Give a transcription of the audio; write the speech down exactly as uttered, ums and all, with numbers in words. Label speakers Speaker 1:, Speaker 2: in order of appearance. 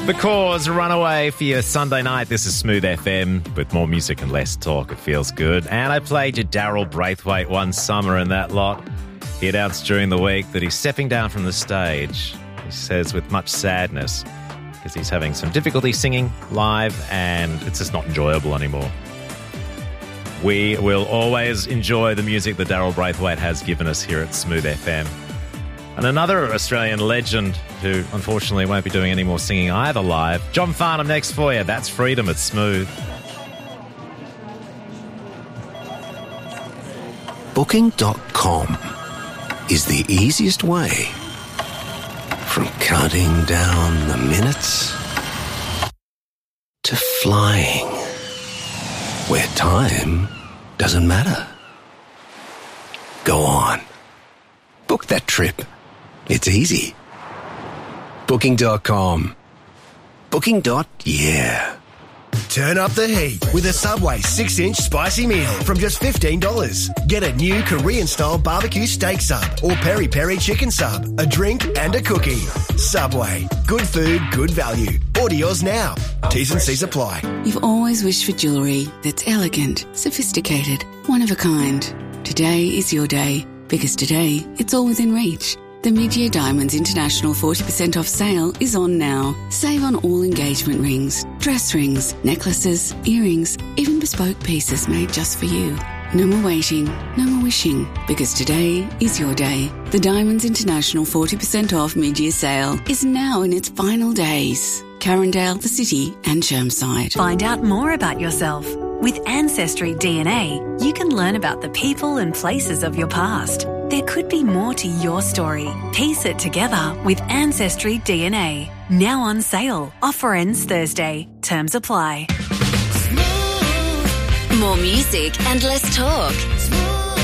Speaker 1: The Cause, Runaway for your Sunday night. This is Smooth F M with more music and less talk. It feels good. And I played you Daryl Braithwaite one summer in that lot. He announced during the week that he's stepping down from the stage. He says with much sadness because he's having some difficulty singing live and it's just not enjoyable anymore. We will always enjoy the music that Daryl Braithwaite has given us here at Smooth F M. And another Australian legend who unfortunately won't be doing any more singing either live. John Farnham next for you. That's Freedom at Smooth.
Speaker 2: Booking dot com is the easiest way from counting down the minutes to flying where time doesn't matter. Go on. Book that trip. It's easy. Booking dot com. Booking. Yeah.
Speaker 3: Turn up the heat with a Subway six inch spicy meal from just fifteen dollars. Get a new Korean-style barbecue steak sub or peri-peri chicken sub, a drink and a cookie. Subway. Good food, good value. Order yours now. T's and C's apply.
Speaker 4: You've always wished for jewellery that's elegant, sophisticated, one of a kind. Today is your day, because today it's all within reach. The Mid-Year Diamonds International forty percent off sale is on now. Save on all engagement rings, dress rings, necklaces, earrings, even bespoke pieces made just for you. No more waiting, no more wishing, because today is your day. The Diamonds International forty percent off mid-year sale is now in its final days. Carindale, the City and Chermside.
Speaker 5: Find out more about yourself. With Ancestry D N A, you can learn about the people and places of your past. There could be more to your story. Piece it together with Ancestry D N A. Now on sale. Offer ends Thursday. Terms apply.
Speaker 6: More music and less talk.